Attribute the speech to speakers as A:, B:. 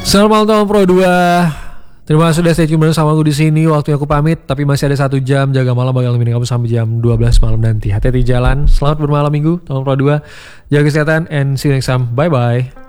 A: Selamat malam tahun Pro 2. Terima kasih sudah stay tune bersama aku di sini. Waktunya aku pamit, tapi masih ada 1 jam. Jaga malam bakal nemenin kamu sampai jam 12 malam nanti. Hati-hati jalan. Selamat bermalam minggu tahun Pro 2. Jaga kesehatan and see you next time. Bye bye.